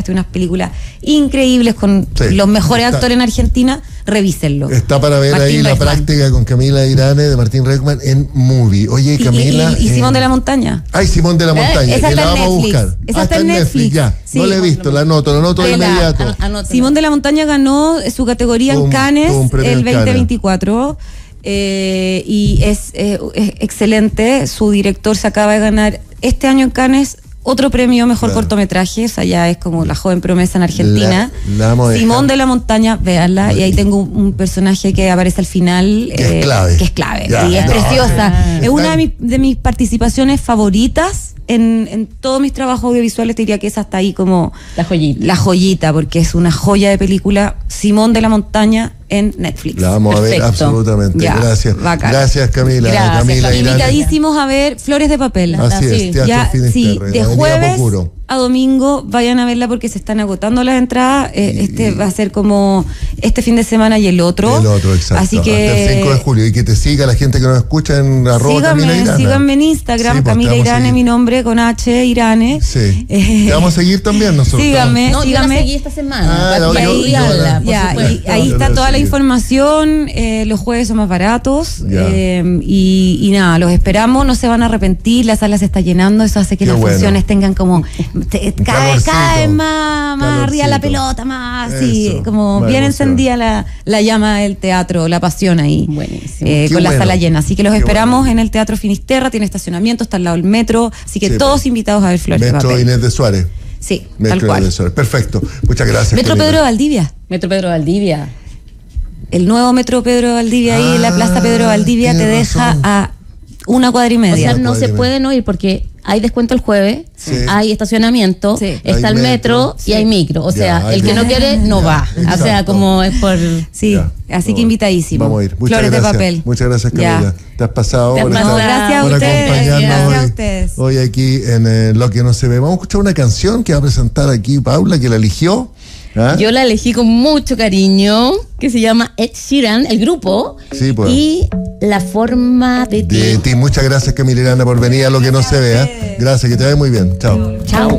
aparte unas películas increíbles con los mejores actores en Argentina, revísenlo. Está para ver Martín ahí Reckman. La práctica con Camila Irane de Martín Reckman en Movie. Oye, Camila. Y Simón de la Montaña. Ay, Simón de la Montaña, esa que está la en vamos a Netflix. buscar. Esa está en Netflix. Ya. Sí. No la he visto, la anoto de inmediato. Simón de la Montaña ganó su categoría en Cannes el 2024. Y es excelente. Su director se acaba de ganar este año en Cannes otro premio mejor cortometraje. O sea, ya es como la joven promesa en Argentina. Simón de la Montaña, véanla. Y ahí tengo un personaje que aparece al final que es clave. Ya, y es preciosa. Es una de mis participaciones favoritas en todos mis trabajos audiovisuales. Te diría que esa está ahí como la joyita, porque es una joya de película. Simón de la Montaña en Netflix. La vamos a ver absolutamente. Ya, gracias. Bacán. Gracias, Camila. Gracias. Invitadísimos a ver Flores de Papel. Así es, Teatro Finisterre. De jueves a domingo vayan a verla porque se están agotando las entradas. Va a ser como este fin de semana y el otro. Exacto. Así que hasta el 5 de julio. Y que te siga la gente que nos escucha en síganme en Instagram, Camila Irane, mi nombre con H, Irane. Sí. Te vamos a seguir también nosotros. Síganme. Yo la seguí esta semana. Ahí está toda la información. Los jueves son más baratos. Y nada, los esperamos. No se van a arrepentir. La sala se está llenando. Eso hace que las funciones tengan como cada vez más arriba la pelota, más así, como bien encendida la llama del teatro, la pasión ahí. Buenísimo. Con la sala llena. Así que los esperamos en el Teatro Finisterre. Tiene estacionamiento, está al lado del metro. Así que todos invitados a ver Flores de Papel. Metro Inés de Suárez. Sí, Metro tal cual. Inés de Suárez. Perfecto. Muchas gracias. Metro Camila. Pedro Valdivia. El nuevo Metro Pedro Valdivia ahí en la Plaza Pedro Valdivia te deja a 1 cuadra y media. O sea, no se pueden ir porque hay descuento el jueves, hay estacionamiento, está el metro y hay micro. O sea, el que no quiere no va. O sea, como es por... Así que invitadísimo. Vamos a ir. Muchas Flores gracias. de Papel. Muchas gracias, Camila. Te has pasado Gracias a ustedes. Gracias a ustedes. Hoy aquí en Lo que no se ve. Vamos a escuchar una canción que va a presentar aquí Paula, que la eligió. Yo la elegí con mucho cariño, que se llama Ed Sheeran, el grupo, y La forma de ti. Muchas gracias, Camila Irane, por venir a Lo que no se ve. Gracias, que te vaya muy bien. Chao. Chao.